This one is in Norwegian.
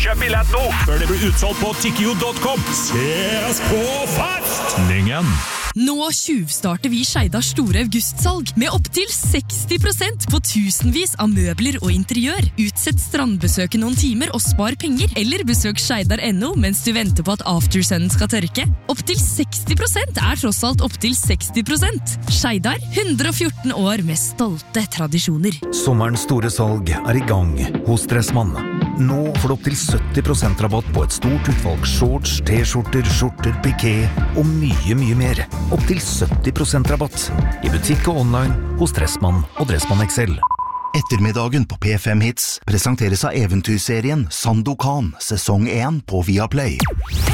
Kjøp billett nå, før det blir utsolgt på tikkio.com. Ses på festningen! Nå tjuvstarter vi Skeidars store augustsalg med opp til 60% på tusenvis av møbler og interiør. Utsett strandbesøket noen timer og spar penger, eller besøk Skeidar.no mens du venter på at aftersunnen skal tørke. Opp til 60% tross alt opp til 60%. Skeidar, 114 år med stolte tradisjoner. Sommerens store salg i gang hos Dressmann. Nå får du opp til 70% rabatt på et stort utvalg shorts, t-skjorter, skjorter, piké og mye mer. Opp til 70% rabatt i butikk og online hos Dressmann og Dressmann XL. Ettermiddagen på P5 Hits presenteres av eventyrserien Sandokan, sesong 1 på Viaplay.